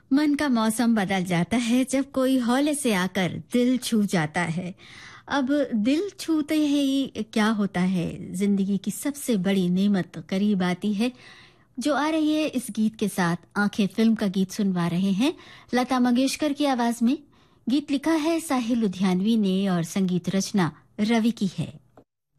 मन का मौसम बदल जाता है जब कोई हौले से आकर दिल छू जाता है। अब दिल छूते ही क्या होता है, जिंदगी की सबसे बड़ी नेमत करीब आती है। जो आ रही है इस गीत के साथ, आंखें फिल्म का गीत सुनवा रहे हैं लता मंगेशकर की आवाज में। गीत लिखा है साहिल लुधियानवी ने और संगीत रचना रवि की है।